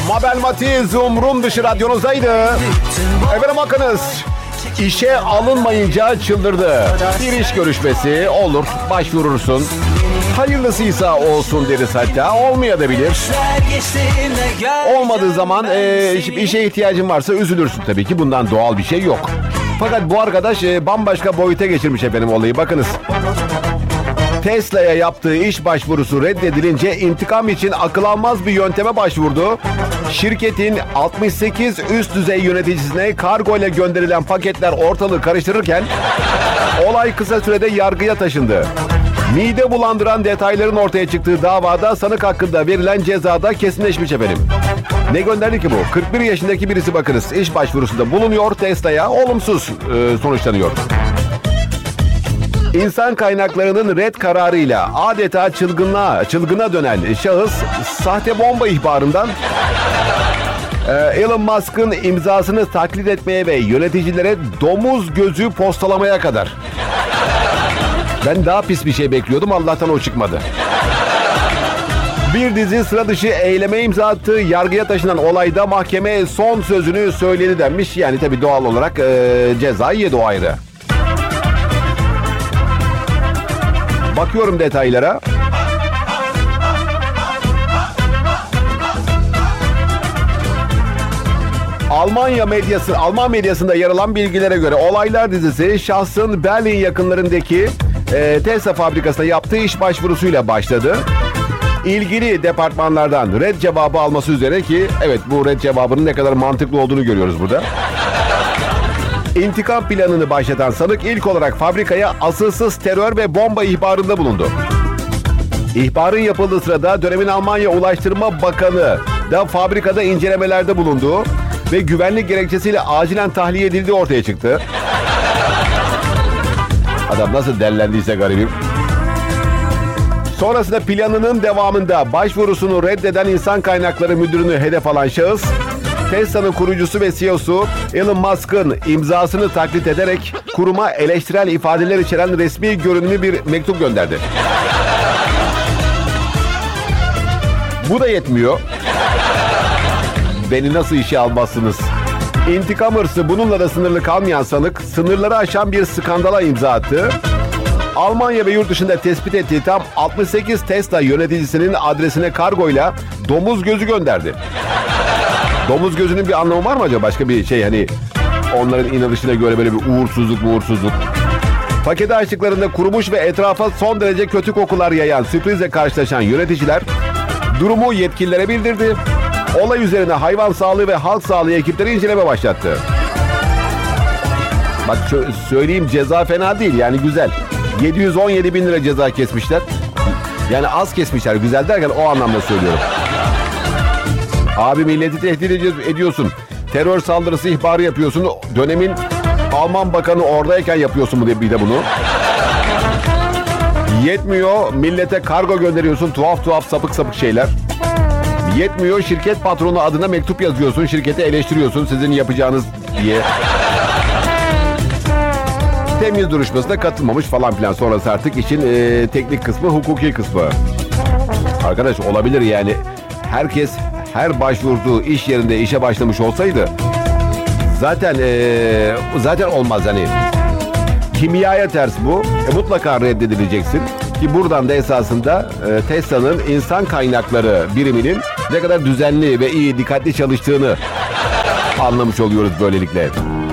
Mabel Matiz umrum dışı radyonuzdaydı. Efendim bakınız, işe alınmayınca çıldırdı. Bir iş görüşmesi olur, başvurursun. Hayırlısıysa olsun deriz hatta, olmayabilir. Olmadığı zaman işe ihtiyacın varsa üzülürsün tabii ki, bundan doğal bir şey yok. Fakat bu arkadaş bambaşka boyuta geçirmiş efendim olayı, bakınız. Tesla'ya yaptığı iş başvurusu reddedilince intikam için akıl almaz bir yönteme başvurdu. Şirketin 68 üst düzey yöneticisine kargo ile gönderilen paketler ortalığı karıştırırken olay kısa sürede yargıya taşındı. Mide bulandıran detayların ortaya çıktığı davada sanık hakkında verilen cezada kesinleşmiş efendim. Ne gönderdi ki bu? 41 yaşındaki birisi bakınız iş başvurusunda bulunuyor, Tesla'ya olumsuz sonuçlanıyor. İnsan kaynaklarının red kararıyla adeta çılgına dönen şahıs sahte bomba ihbarından Elon Musk'ın imzasını taklit etmeye ve yöneticilere domuz gözü postalamaya kadar. Ben daha pis bir şey bekliyordum, Allah'tan o çıkmadı. Bir dizi sıra dışı eyleme imza attığı yargıya taşınan olayda mahkeme son sözünü söyledi denmiş. Yani tabii doğal olarak ceza yedi o ayrı. Bakıyorum detaylara. Alman medyasında yer alan bilgilere göre olaylar dizisi şahsın Berlin yakınlarındaki Tesla fabrikasına yaptığı iş başvurusuyla başladı. İlgili departmanlardan red cevabı alması üzere ki evet, bu red cevabının ne kadar mantıklı olduğunu görüyoruz burada. İntikam planını başlatan sanık ilk olarak fabrikaya asılsız terör ve bomba ihbarında bulundu. İhbarın yapıldığı sırada dönemin Almanya Ulaştırma Bakanı da fabrikada incelemelerde bulunduğu ve güvenlik gerekçesiyle acilen tahliye edildiği ortaya çıktı. Adam nasıl dellendiyse garibim. Sonrasında planının devamında başvurusunu reddeden insan kaynakları müdürünü hedef alan şahıs, Tesla'nın kurucusu ve CEO'su Elon Musk'ın imzasını taklit ederek kuruma eleştirel ifadeler içeren resmi görünümlü bir mektup gönderdi. Bu da yetmiyor. Beni nasıl işe almazsınız? İntikam hırsı bununla da sınırlı kalmayan sanık, sınırları aşan bir skandala imza attı. Almanya ve yurt dışında tespit ettiği tam 68 Tesla yöneticisinin adresine kargoyla domuz gözü gönderdi. Domuz gözünün bir anlamı var mı acaba? Başka bir şey, hani onların inanışına göre böyle bir uğursuzluk. Paketi açtıklarında kurumuş ve etrafa son derece kötü kokular yayan sürprizle karşılaşan yöneticiler durumu yetkililere bildirdi. Olay üzerine hayvan sağlığı ve halk sağlığı ekipleri inceleme başlattı. Bak söyleyeyim, ceza fena değil yani, güzel. 717 bin lira ceza kesmişler. Yani az kesmişler, güzel derken o anlamda söylüyorum. Abi milleti tehdit ediyorsun. Terör saldırısı ihbarı yapıyorsun. Dönemin Alman bakanı oradayken yapıyorsun bir de bunu. Yetmiyor, millete kargo gönderiyorsun. Tuhaf sapık şeyler. Yetmiyor, şirket patronu adına mektup yazıyorsun. Şirketi eleştiriyorsun sizin yapacağınız diye. Temiz duruşmasına katılmamış falan filan. Sonrası artık işin teknik kısmı, hukuki kısmı. Arkadaş olabilir yani. Herkes her başvurduğu iş yerinde işe başlamış olsaydı zaten olmaz hani. Kimyaya ters bu. Mutlaka reddedileceksin. Ki buradan da esasında Tesla'nın insan kaynakları biriminin ne kadar düzenli ve iyi, dikkatli çalıştığını anlamış oluyoruz böylelikle.